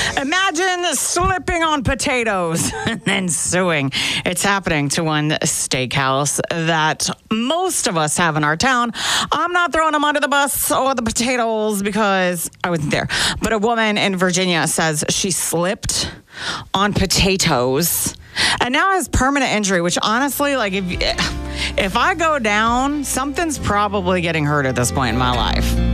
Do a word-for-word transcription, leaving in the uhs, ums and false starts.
Imagine slipping on potatoes and then suing. It's happening to one steakhouse that most of us have in our town. I'm not throwing them under the bus or the potatoes because I wasn't there. But a woman in Virginia says she slipped on potatoes and now has permanent injury, which honestly, like if, if I go down, something's probably getting hurt at this point in my life.